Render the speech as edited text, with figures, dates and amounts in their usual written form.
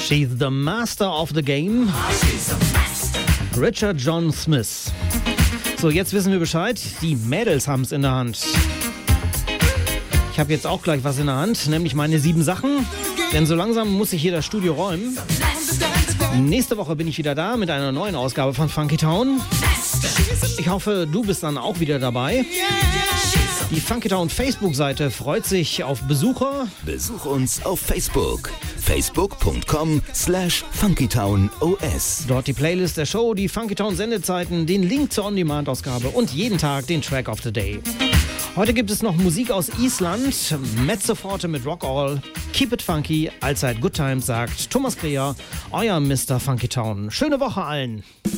She's the master of the game. Richard John Smith. So, jetzt wissen wir Bescheid. Die Mädels haben es in der Hand. Ich habe jetzt auch gleich was in der Hand, nämlich meine 7 Sachen. Denn so langsam muss ich hier das Studio räumen. Nächste Woche bin ich wieder da mit einer neuen Ausgabe von Funky Town. Ich hoffe, du bist dann auch wieder dabei. Die Funky Town Facebook-Seite freut sich auf Besucher. Besuch uns auf Facebook. facebook.com/funkytownos. Dort die Playlist der Show, die Funky Town Sendezeiten, den Link zur On-Demand-Ausgabe und jeden Tag den Track of the Day. Heute gibt es noch Musik aus Island, Mezzo Forte mit Rock All, Keep It Funky, allzeit Good Times, sagt Thomas Kreher, euer Mr. Funky Town. Schöne Woche allen!